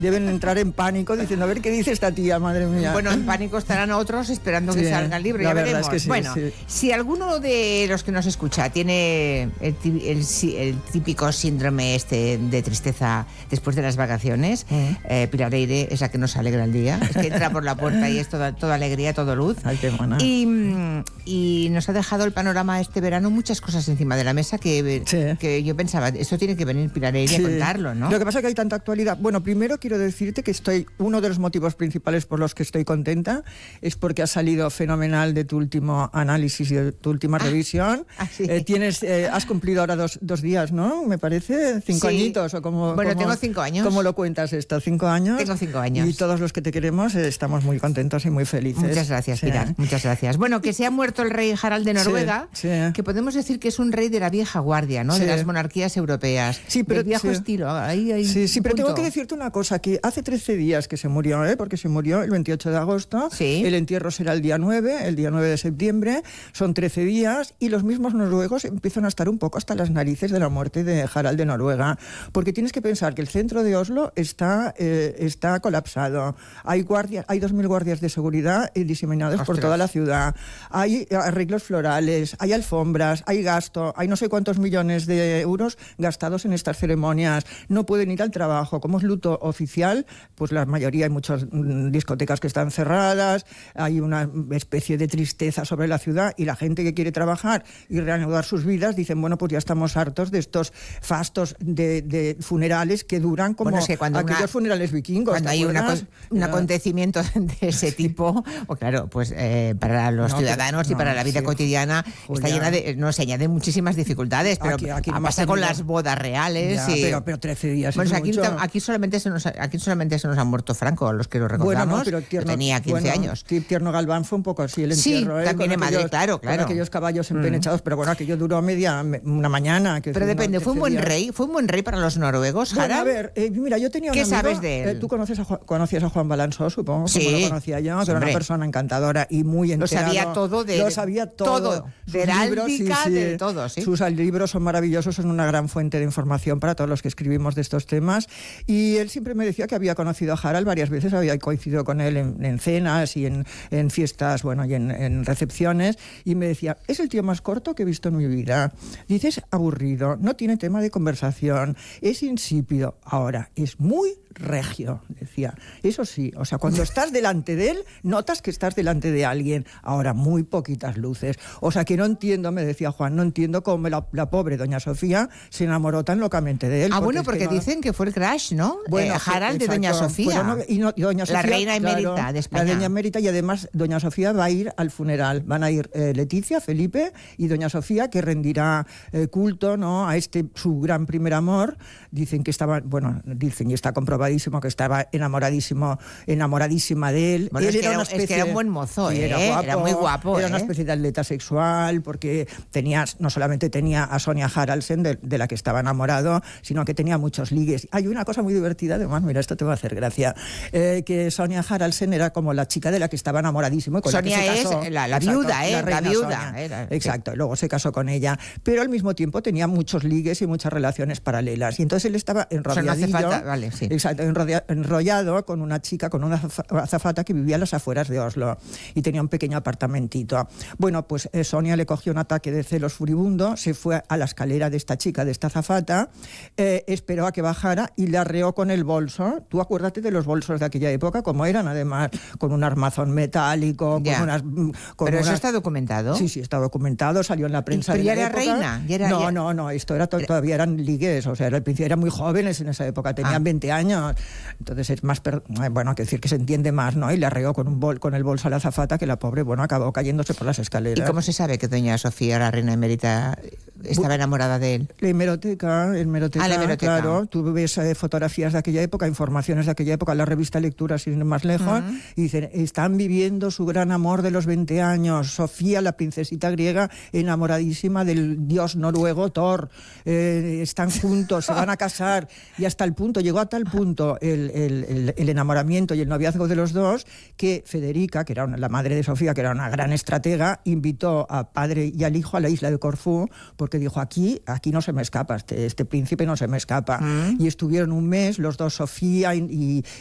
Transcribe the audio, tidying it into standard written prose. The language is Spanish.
deben entrar en pánico diciendo, a ver qué dice esta tía, madre mía. Bueno, en pánico estarán otros esperando que salga el libro, ya veremos. Es que sí, bueno, si alguno de los que nos escucha tiene el típico síndrome de tristeza después de las vacaciones, Pilar Eire es la que nos alegra el día. Es que entra por la puerta y es toda alegría, todo luz. Ay, qué buena. Y nos ha dejado el panorama este verano muchas cosas encima de la mesa que yo pensaba, esto tiene que venir Pilar Eire a contarlo, ¿no? Lo que pasa es que hay tanta actualidad. Bueno, primero quiero decirte que uno de los motivos principales por los que estoy contenta es porque has salido fenomenal de tu último análisis y de tu última revisión. Sí. Has cumplido ahora dos días, ¿no? Me parece, 5 añitos o como. Bueno, tengo 5 años. ¿Cómo lo cuentas esto? 5 años. Tengo 5 años. Y todos los que te queremos estamos muy contentos y muy felices. Muchas gracias, Pilar. Muchas gracias. Bueno, que se ha muerto el rey Harald de Noruega, que podemos decir que es un rey de la vieja guardia, ¿no? De las monarquías europeas. Sí, pero del viejo estilo. Sí, pero tengo que decirte una cosa, que hace 13 días que se murió, porque se murió el 28 de agosto, el entierro será el día 9 de septiembre, son 13 días, y los mismos noruegos empiezan a estar un poco hasta las narices de la muerte de Harald de Noruega, porque tienes que pensar que el centro de Oslo está colapsado, hay 2.000 guardias de seguridad diseminados por toda la ciudad, hay arreglos florales, hay alfombras, hay gasto, hay no sé cuántos millones de euros gastados en estas ceremonias, no pueden ir al trabajo, como es luto oficial, pues la mayoría, hay muchas discotecas que están cerradas, hay una especie de tristeza sobre la ciudad, y la gente que quiere trabajar y reanudar sus vidas dicen, bueno, pues ya estamos hartos de estos fastos de funerales que duran como aquellos funerales vikingos. Cuando hay un acontecimiento de ese tipo, o claro, pues para los ciudadanos y para la vida cotidiana, Julia, está llena se añaden muchísimas dificultades, pero aquí pasa con las bodas reales. Ya, pero 13 días bueno, es mucho. Aquí solamente se nos ha muerto Franco, los que lo recordamos, pero tenía 15 años. Tierno Galván fue un poco así el entierro. Sí, también en Madrid, claro. Con aquellos caballos empenechados, pero bueno, aquello duró una mañana. Pero depende, ¿fue un buen rey para los noruegos, Harald? Bueno, a ver, mira, yo tenía un amigo. ¿Qué sabes de él? Tú conocías a Juan Balansó, supongo, como lo conocía yo, que era una persona encantadora y muy enterado. Lo sabía todo. De heráldica, de todo, sí. Sus libros son maravillosos, son una gran fuente de información para todos los que escribimos de estos temas, y él siempre me decía que había conocido a Harald varias veces, había coincidido con él en cenas y en fiestas, bueno, y en recepciones, y me decía, es el tío más corto que he visto en mi vida. Dice, es aburrido, no tiene tema de conversación, es insípido. Ahora, es muy regio, decía. Eso sí, o sea, cuando estás delante de él, notas que estás delante de alguien. Ahora, muy poquitas luces. O sea, que no entiendo, me decía Juan, no entiendo cómo la pobre doña Sofía se enamoró tan locamente de él. Porque dicen que fue el crash, ¿no? Bueno, Harald de doña Sofía. Y doña Sofía, la reina emérita de España. La reina emérita, y además doña Sofía va a ir al funeral. Van a ir Leticia, Felipe y doña Sofía, que rendirá culto, ¿no?, a su gran primer amor. Dicen que estaba, y está comprobadísimo que estaba enamoradísima de él. Bueno, él es que era un buen mozo, era muy guapo. Era una especie de atleta sexual, porque no solamente tenía a Sonia Haraldsen, de la que estaba enamorado, sino que tenía muchos ligues. Hay una cosa muy divertida, además, mira, esto te va a hacer gracia, que Sonia Haraldsen era como la chica de la que estaba enamoradísimo. Con Sonia la que se casó. Es la viuda, la viuda. Exacto, luego se casó con ella, pero al mismo tiempo tenía muchos ligues y muchas relaciones paralelas, y entonces él estaba enrollado con una chica, con una azafata que vivía a las afueras de Oslo y tenía un pequeño apartamentito. Bueno, pues Sonia le cogió un ataque de celos furibundo, se fue a la escalera de esta chica, de esta azafata, esperó a que bajara y le arreó con el bolso. Tú acuérdate de los bolsos de aquella época, como eran, además, con un armazón metálico, Pero eso está documentado. Sí, está documentado, salió en la prensa. ¿Pero ya era reina? No, esto era todavía eran ligues, o sea, eran muy jóvenes en esa época, tenían 20 años, entonces es más, hay que decir que se entiende más, ¿no? Y le arreó con el bolso a la azafata, que la pobre, acabó cayéndose por las escaleras. ¿Y cómo se sabe que doña Sofía, la reina emérita, estaba enamorada de él? La hemeroteca, claro, tú ves fotografías de aquella época, informaciones de aquella época, la revista Lectura, sin ir más lejos, y dicen, están viviendo su gran amor de los 20 años, Sofía, la princesita griega, enamoradísima del dios noruego Thor, están juntos, se van a casar, y llegó a tal punto punto el enamoramiento y el noviazgo de los dos, que Federica, que era la madre de Sofía, que era una gran estratega, invitó al padre y al hijo a la isla de Corfú, porque dijo, aquí no se me escapa, este príncipe no se me escapa. Y estuvieron un mes, los dos, Sofía y